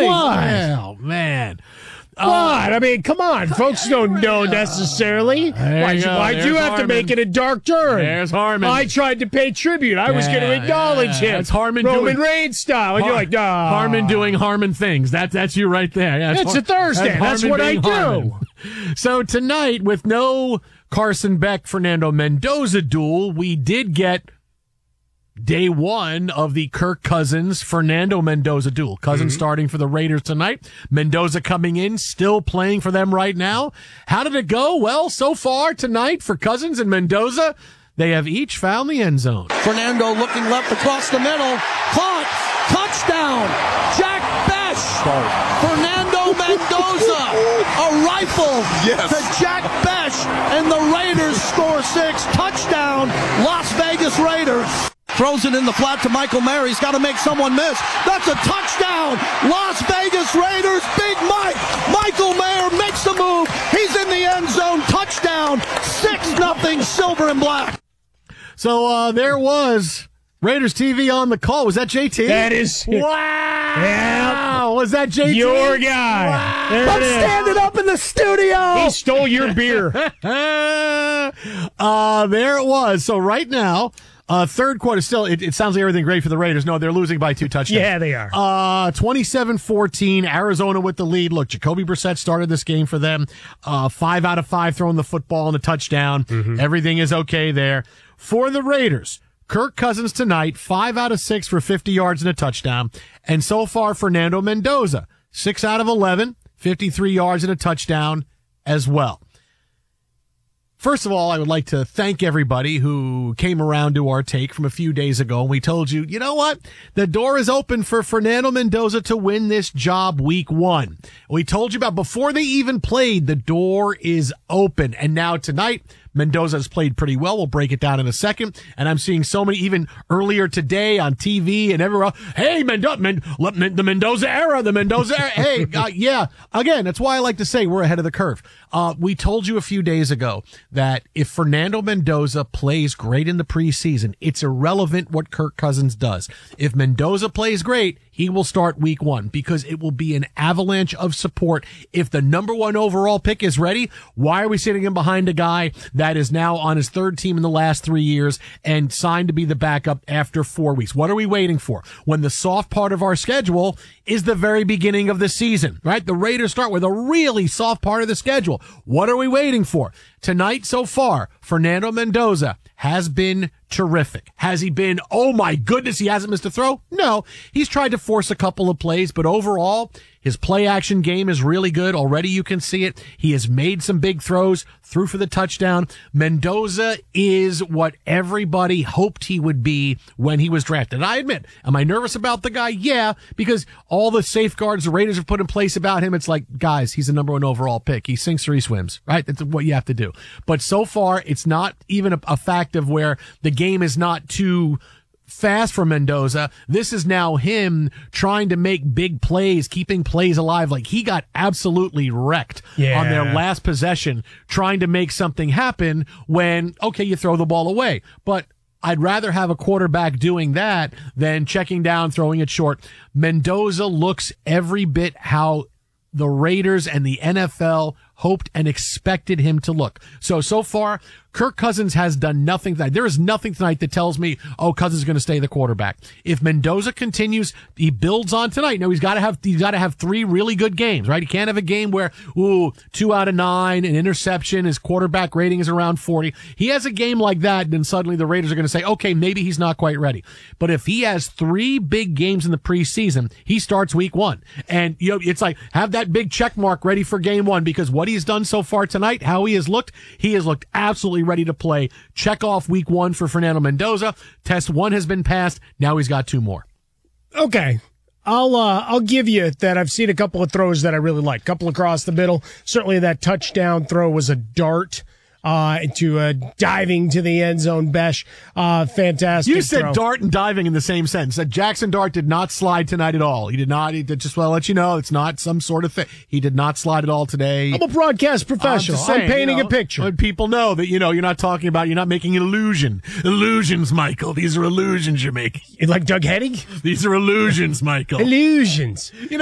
Really? What? Oh, man. What? I mean, come on. Folks don't know necessarily. Why'd you have to make it a dark turn? There's Harmon. I tried to pay tribute. I was going to acknowledge him. That's Harmon Roman doing Reigns style. And you're like, no. Harmon doing Harmon things. That's you right there. Yeah, it's a Thursday. That's what I do. Harmon. So tonight, with no Carson Beck, Fernando Mendoza duel, we did get day one of the Kirk Cousins, Fernando Mendoza duel. Cousins starting for the Raiders tonight. Mendoza coming in, still playing for them right now. How did it go? Well, so far tonight for Cousins and Mendoza, they have each found the end zone. Fernando looking left across the middle. Caught. Touchdown. Jack Besh. Fernando Mendoza. A rifle to Jack Besh. And the Raiders score 6. Touchdown. Las Vegas Raiders. Throws it in the flat to Michael Mayer. He's got to make someone miss. That's a touchdown. Las Vegas Raiders. Big Mike. Michael Mayer makes the move. He's in the end zone. Touchdown. 6-0 silver and black. So there was Raiders TV on the call. Was that JT? That is. Wow. Yeah. Was that JT? Your guy. Wow. There I'm it is. standing up in the studio. He stole your beer. There it was. So right now, third quarter, still, it sounds like everything great for the Raiders. No, they're losing by 2 touchdowns. Yeah, they are. 27-14, Arizona with the lead. Look, Jacoby Brissett started this game for them. 5 out of 5 throwing the football and a touchdown. Everything is okay there. For the Raiders, Kirk Cousins tonight, 5 out of 6 for 50 yards and a touchdown. And so far, Fernando Mendoza, 6 out of 11, 53 yards and a touchdown as well. First of all, I would like to thank everybody who came around to our take from a few days ago. And we told you, you know what? The door is open for Fernando Mendoza to win this job week 1. We told you about before they even played, the door is open. And now tonight, Mendoza has played pretty well. We'll break it down in a second. And I'm seeing so many, even earlier today on TV and everywhere else. Hey, the Mendoza era, Hey, yeah. Again, that's why I like to say we're ahead of the curve. We told you a few days ago that if Fernando Mendoza plays great in the preseason, it's irrelevant what Kirk Cousins does. If Mendoza plays great, he will start week 1 because it will be an avalanche of support. If the number 1 overall pick is ready, why are we sitting him behind a guy that is now on his 3rd team in the last 3 years and signed to be the backup after 4 weeks? What are we waiting for? When the soft part of our schedule is the very beginning of the season, right? The Raiders start with a really soft part of the schedule. What are we waiting for? Tonight so far, Fernando Mendoza has been terrific. Has he been, oh my goodness, he hasn't missed a throw? No. He's tried to force a couple of plays, but overall, his play action game is really good. Already you can see it. He has made some big throws, threw for the touchdown. Mendoza is what everybody hoped he would be when he was drafted. And I admit, am I nervous about the guy? Yeah, because all the safeguards the Raiders have put in place about him, it's like, guys, he's the number 1 overall pick. He sinks or he swims, right? That's what you have to do. But so far, it's not even a fact of where the game is not too fast for Mendoza. This is now him trying to make big plays, keeping plays alive. Like he got absolutely wrecked on their last possession trying to make something happen when, okay, you throw the ball away. But I'd rather have a quarterback doing that than checking down, throwing it short. Mendoza looks every bit how the Raiders and the NFL hoped and expected him to look. So far, Kirk Cousins has done nothing tonight. There is nothing tonight that tells me, oh, Cousins is going to stay the quarterback. If Mendoza continues, he builds on tonight. No, he's got to have 3 really good games, right? He can't have a game where, 2 out of 9, an interception, his quarterback rating is around 40. He has a game like that, then suddenly the Raiders are going to say, okay, maybe he's not quite ready. But if he has 3 big games in the preseason, he starts week 1. And, it's like, have that big check mark ready for game 1 because what he's done so far tonight, how he has looked absolutely ready to play. Check off week 1 for Fernando Mendoza. Test 1 has been passed. Now he's got 2 more. Okay. I'll give you that. I've seen a couple of throws that I really like. A couple across the middle. Certainly that touchdown throw was a dart. Diving to the end zone, Besh. Fantastic. You said throw. Dart and diving in the same sentence. That Jackson Dart did not slide tonight at all. He did not. He did just want to let you know it's not some sort of thing. He did not slide at all today. I'm a broadcast professional. I'm painting a picture. Let people know that, you're not making an illusion. Illusions, Michael. These are illusions you're making. Like Doug Hennig? These are illusions, Michael. Illusions.